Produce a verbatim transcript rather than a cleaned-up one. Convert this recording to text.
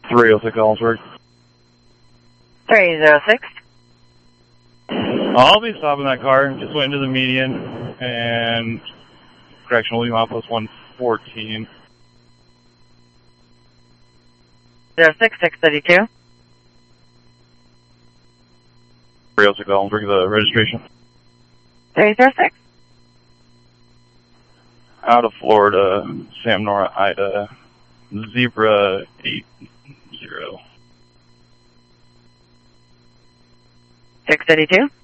three oh six Ellsworth. three oh six. I'll be stopping that car. Just went into the median and correctional Lima plus one fourteen. zero six six thirty-two. three oh six Ellsworth, the registration. three oh six. Out of Florida, Sam Nora Ida, Zebra eight zero. six thirty-two.